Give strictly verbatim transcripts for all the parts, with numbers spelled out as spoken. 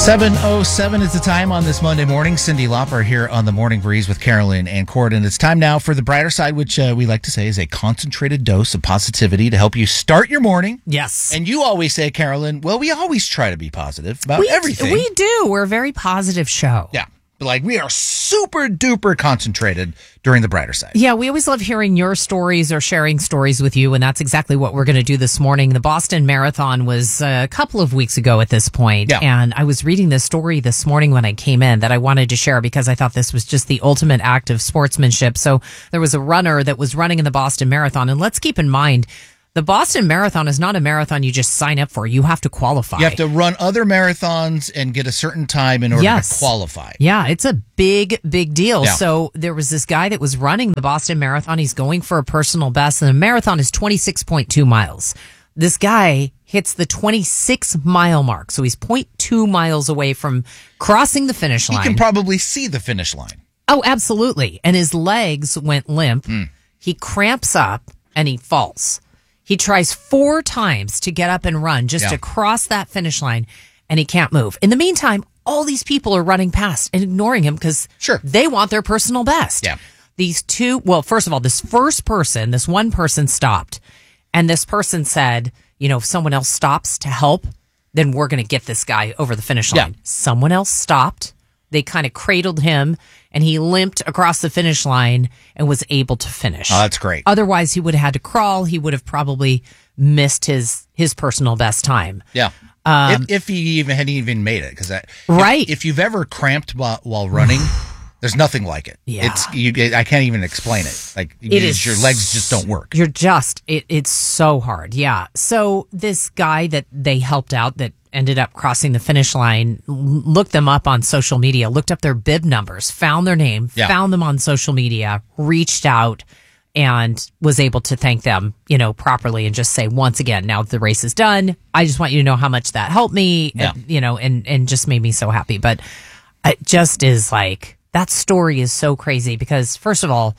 seven oh seven is the time on this Monday morning. Cyndi Lauper here on the Morning Breeze with Carolyn and Corden. It's time now for the brighter side, which uh, we like to say is a concentrated dose of positivity to help you start your morning. Yes. And you always say, Carolyn, well, we always try to be positive about we, everything. We do. We're a very positive show. Yeah. Like, we are super duper concentrated during the brighter side. Yeah, we always love hearing your stories or sharing stories with you, and that's exactly what we're going to do this morning. The Boston Marathon was a couple of weeks ago at this point, yeah. and I was reading this story this morning when I came in that I wanted to share because I thought this was just the ultimate act of sportsmanship. So there was a runner that was running in the Boston Marathon, and let's keep in mind, the Boston Marathon is not a marathon you just sign up for. You have to qualify. You have to run other marathons and get a certain time in order yes. to qualify. Yeah, it's a big, big deal. Yeah. So there was this guy that was running the Boston Marathon. He's going for a personal best, and the marathon is twenty-six point two miles. This guy hits the twenty-six mile mark. So he's zero point two miles away from crossing the finish line. He can probably see the finish line. Oh, absolutely. And his legs went limp. Mm. He cramps up and he falls. He tries four times to get up and run just yeah. to cross that finish line, and he can't move. In the meantime, all these people are running past and ignoring him because sure. they want their personal best. Yeah. These two, well, first of all, this first person, this one person stopped, and this person said, you know, if someone else stops to help, then we're going to get this guy over the finish line. Yeah. Someone else stopped. They kind of cradled him, and he limped across the finish line and was able to finish. Oh, that's great. Otherwise, he would have had to crawl. He would have probably missed his his personal best time. Yeah. Um, if, if he even hadn't even made it. Because right. If, if you've ever cramped while, while running, there's nothing like it. Yeah. It's you, I can't even explain it. Like, it is, is, your legs just don't work. You're just, it, it's so hard. Yeah. So this guy that they helped out that ended up crossing the finish line, looked them up on social media, looked up their bib numbers, found their name, yeah. found them on social media, reached out, and was able to thank them, you know, properly and just say, once again, now the race is done, I just want you to know how much that helped me, yeah. and, you know, and, and just made me so happy. But it just is like, that story is so crazy because, first of all,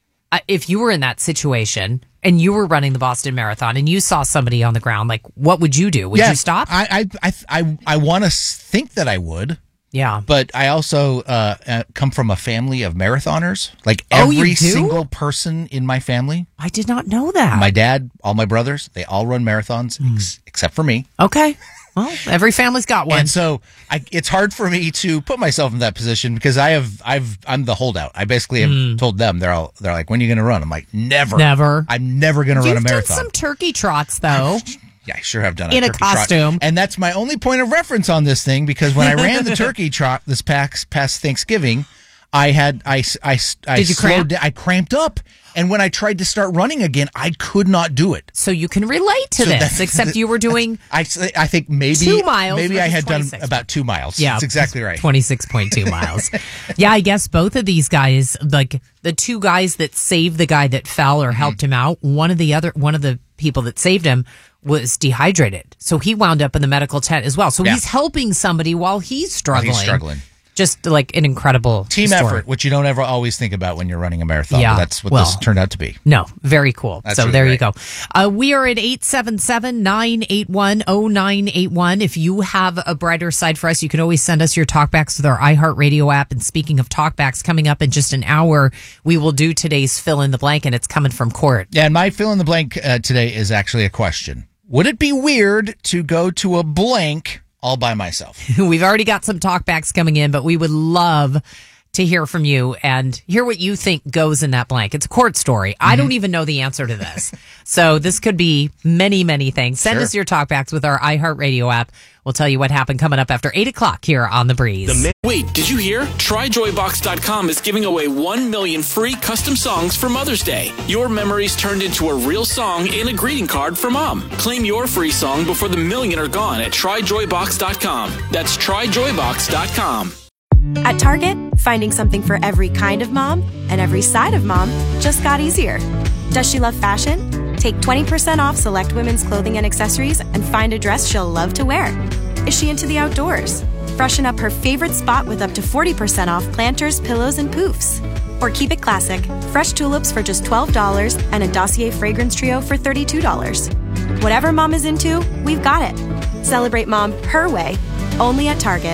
if you were in that situation and you were running the Boston Marathon and you saw somebody on the ground, like, what would you do? Would yeah, you stop? I I I I, I want to think that I would. Yeah. But I also uh, uh, come from a family of marathoners. Like oh, every you do? single person in my family. I did not know that. My dad, all my brothers, they all run marathons mm. ex- except for me. Okay. Well, every family's got one. And so I, it's hard for me to put myself in that position because I have, I've, I'm the holdout. I basically have mm. told them, they're all, they're like, when are you going to run? I'm like, never. Never. I'm never going to run a marathon. You've done some turkey trots, though. Yeah, I sure have done in a, a costume. Trot. And that's my only point of reference on this thing because when I ran the turkey trot this past, past Thanksgiving, I had, I, I, I, Did you cramp? down, I cramped up. And when I tried to start running again, I could not do it. So you can relate to so this, except you were doing I, I think maybe two miles. Maybe I had done twenty-six about two miles. Yeah, that's exactly right. twenty-six point two miles. Yeah, I guess both of these guys, like the two guys that saved the guy that fell or helped mm-hmm. him out, one of the other, one of the people that saved him was dehydrated. So he wound up in the medical tent as well. So yeah. he's helping somebody while he's struggling. While he's struggling. Just like an incredible team story. effort, which you don't ever always think about when you're running a marathon. Yeah, but that's what well, this turned out to be. No, very cool. That's so really there great. you go. Uh, we are at eight seven seven, nine eight one, zero nine eight one. If you have a brighter side for us, you can always send us your talkbacks with our iHeartRadio app. And speaking of talkbacks, coming up in just an hour, we will do today's fill in the blank, and it's coming from Court. Yeah, and my fill in the blank uh, today is actually a question. Would it be weird to go to a blank all by myself? We've already got some talkbacks coming in, but we would love to hear from you and hear what you think goes in that blank. It's a Court story. Mm-hmm. I don't even know the answer to this. So this could be many, many things. Send sure. us your talkbacks with our iHeartRadio app. We'll tell you what happened coming up after eight o'clock here on The Breeze. The Wait, did you hear? Try Joy Box dot com is giving away one million free custom songs for Mother's Day. Your memories turned into a real song and a greeting card for Mom. Claim your free song before the million are gone at Try Joy Box dot com. That's Try Joy Box dot com. At Target, finding something for every kind of mom and every side of mom just got easier. Does she love fashion? Take twenty percent off select women's clothing and accessories and find a dress she'll love to wear. Is she into the outdoors? Freshen up her favorite spot with up to forty percent off planters, pillows, and poofs. Or keep it classic, fresh tulips for just twelve dollars and a Dossier fragrance trio for thirty-two dollars. Whatever mom is into, we've got it. Celebrate mom her way, only at Target.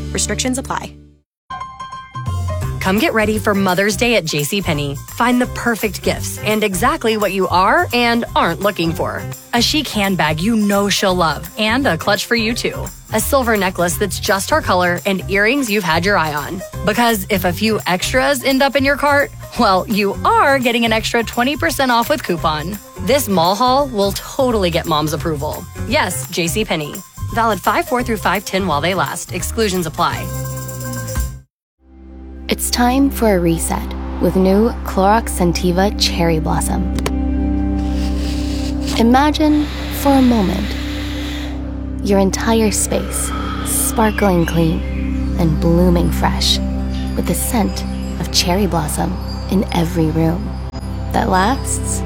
Restrictions apply. Come get ready for Mother's Day at JCPenney. Find the perfect gifts and exactly what you are and aren't looking for. A chic handbag you know she'll love and a clutch for you too. A silver necklace that's just her color and earrings you've had your eye on. Because if a few extras end up in your cart, well, you are getting an extra twenty percent off with coupon. This mall haul will totally get mom's approval. Yes, JCPenney. Valid five four through five ten while they last. Exclusions apply. It's time for a reset with new Clorox Scentiva Cherry Blossom. Imagine, for a moment, your entire space sparkling clean and blooming fresh with the scent of cherry blossom in every room that lasts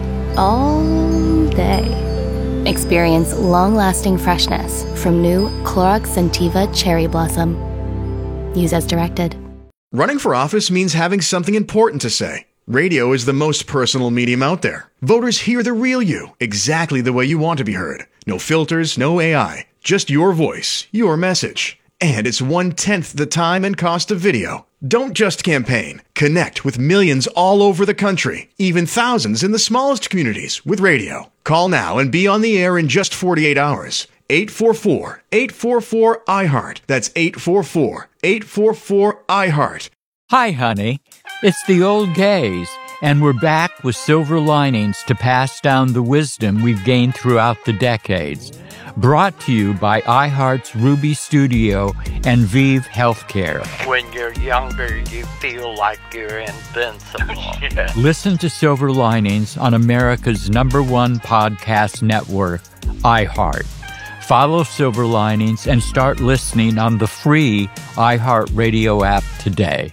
all day. Experience long-lasting freshness from new Clorox Scentiva Cherry Blossom. Use as directed. Running for office means having something important to say. Radio is the most personal medium out there. Voters hear the real you, exactly the way you want to be heard. No filters, no A I, just your voice, your message. And it's one-tenth the time and cost of video. Don't just campaign. Connect with millions all over the country, even thousands in the smallest communities with radio. Call now and be on the air in just forty-eight hours. eight four four, eight four four, I heart. That's eight four four, eight four four, I heart. Hi, honey. It's the old gays, and we're back with silver linings to pass down the wisdom we've gained throughout the decades. Brought to you by iHeart's Ruby Studio and Vive Healthcare. When you're younger, you feel like you're invincible. Yeah. Listen to Silver Linings on America's number one podcast network, iHeart. Follow Silver Linings and start listening on the free iHeartRadio app today.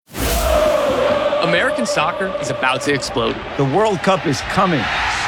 American soccer is about to explode. The World Cup is coming.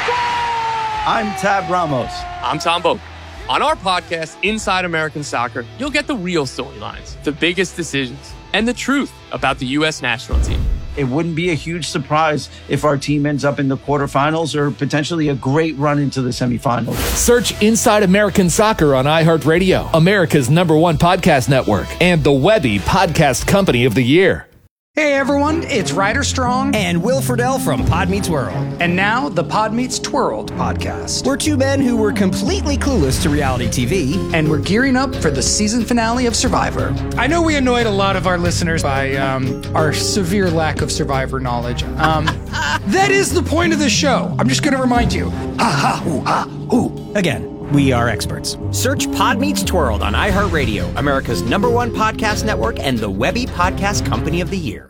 I'm Tab Ramos. I'm Tom Boak. On our podcast, Inside American Soccer, you'll get the real storylines, the biggest decisions, and the truth about the U S national team. It wouldn't be a huge surprise if our team ends up in the quarterfinals or potentially a great run into the semifinals. Search Inside American Soccer on iHeartRadio, America's number one podcast network, and the Webby Podcast Company of the Year. Hey everyone, it's Ryder Strong and Will Friedle from Pod Meets World. And now, the Pod Meets Twirled podcast. We're two men who were completely clueless to reality T V, and we're gearing up for the season finale of Survivor. I know we annoyed a lot of our listeners by um, our severe lack of Survivor knowledge. Um, that is the point of the show. I'm just going to remind you. Ha ha hoo ha hoo. Again. We are experts. Search Pod Meets Twirled on iHeartRadio, America's number one podcast network and the Webby Podcast Company of the Year.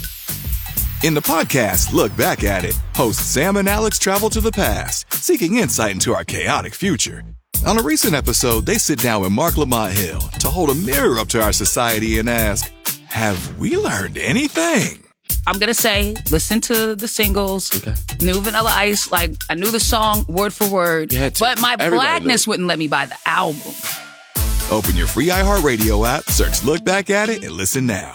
In the podcast, Look Back at It, hosts Sam and Alex travel to the past, seeking insight into our chaotic future. On a recent episode, they sit down with Mark Lamont Hill to hold a mirror up to our society and ask, have we learned anything? I'm going to say, listen to the singles, okay. New Vanilla Ice, like, I knew the song word for word, but my blackness wouldn't let me buy the album. Open your free iHeartRadio app, search Look Back at It, and listen now.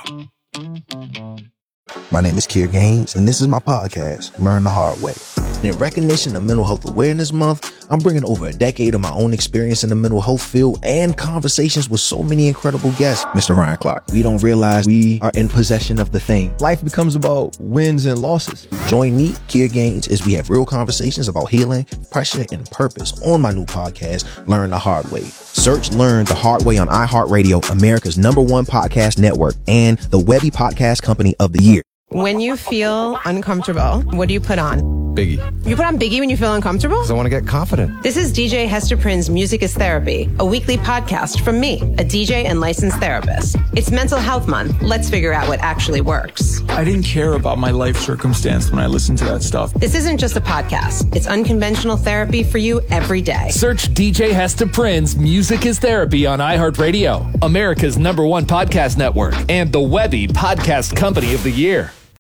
My name is Kier Gaines, and this is my podcast, Learn the Hard Way. In recognition of Mental Health Awareness Month, I'm bringing over a decade of my own experience in the mental health field and conversations with so many incredible guests. Mister Ryan Clark, we don't realize we are in possession of the thing. Life becomes about wins and losses. Join me, Kier Gaines, as we have real conversations about healing, pressure, and purpose on my new podcast, Learn the Hard Way. Search Learn the Hard Way on iHeartRadio, America's number one podcast network, and the Webby Podcast Company of the Year. When you feel uncomfortable, what do you put on? Biggie. You put on Biggie when you feel uncomfortable? Because I want to get confident. This is D J Hester Prynne's Music is Therapy, a weekly podcast from me, a D J and licensed therapist. It's Mental Health Month. Let's figure out what actually works. I didn't care about my life circumstance when I listened to that stuff. This isn't just a podcast. It's unconventional therapy for you every day. Search D J Hester Prynne's Music is Therapy on iHeartRadio, America's number one podcast network, and the Webby Podcast Company of the Year.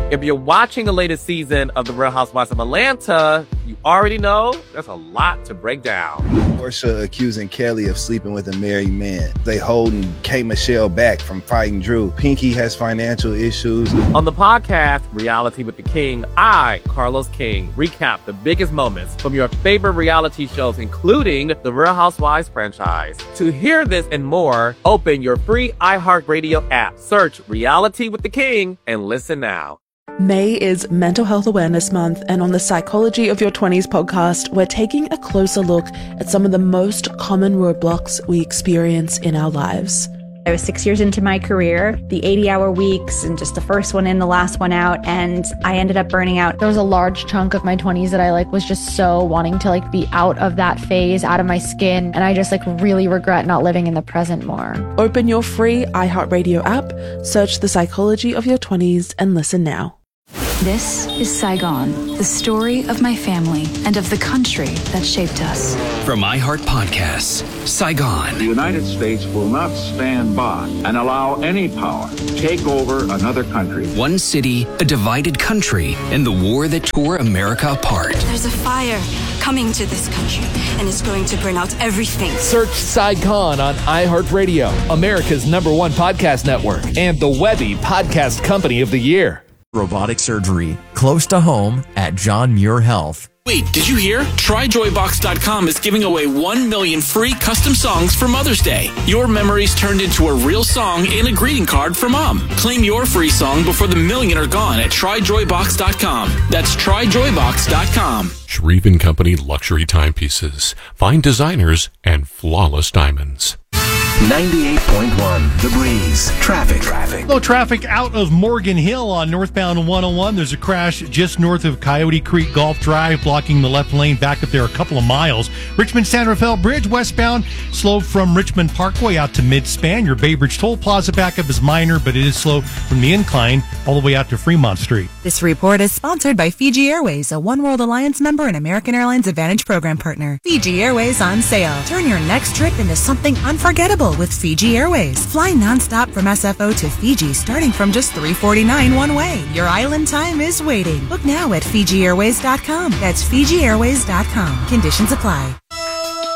If you're watching the latest season of The Real Housewives of Atlanta, you already know there's a lot to break down. Porsha accusing Kelly of sleeping with a married man. They holding K. Michelle back from fighting Drew. Pinky has financial issues. On the podcast, Reality with the King, I, Carlos King, recap the biggest moments from your favorite reality shows, including the Real Housewives franchise. To hear this and more, open your free iHeartRadio app, search Reality with the King, and listen now. May is Mental Health Awareness Month, and on the Psychology of Your twenties podcast, we're taking a closer look at some of the most common roadblocks we experience in our lives. I was six years into my career, the eighty-hour weeks, and just the first one in, the last one out, and I ended up burning out. There was a large chunk of my twenties that I like was just so wanting to like be out of that phase, out of my skin, and I just like really regret not living in the present more. Open your free iHeartRadio app, search The Psychology of Your twenties, and listen now. This is Saigon, the story of my family and of the country that shaped us. From iHeart Podcasts, Saigon. The United States will not stand by and allow any power to take over another country. One city, a divided country, and the war that tore America apart. There's a fire coming to this country, and it's going to burn out everything. Search Saigon on iHeartRadio, America's number one podcast network, and the Webby Podcast Company of the Year. Robotic surgery, close to home at John Muir Health. Wait, did you hear? Try joy box dot com is giving away one million free custom songs for Mother's Day. Your memories turned into a real song and a greeting card for Mom. Claim your free song before the million are gone at try joy box dot com. That's try joy box dot com. Shreve and Company Luxury Timepieces. Fine designers and flawless diamonds. ninety-eight point one The Breeze. Traffic. Traffic. Low traffic out of Morgan Hill on northbound one oh one. There's a crash just north of Coyote Creek Golf Drive, blocking the left lane back up there a couple of miles. Richmond San Rafael Bridge westbound, slow from Richmond Parkway out to Mid-Span. Your Bay Bridge Toll Plaza backup is minor, but it is slow from the incline all the way out to Fremont Street. This report is sponsored by Fiji Airways, a One World Alliance member and American Airlines Advantage Program partner. Fiji Airways on sale. Turn your next trip into something unforgettable with Fiji Airways. Fly nonstop from S F O to Fiji starting from just three dollars and forty-nine cents one way. Your island time is waiting. Book now at Fiji Airways dot com. That's Fiji Airways dot com. Conditions apply.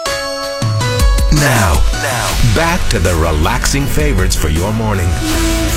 Now, now, back to the relaxing favorites for your morning.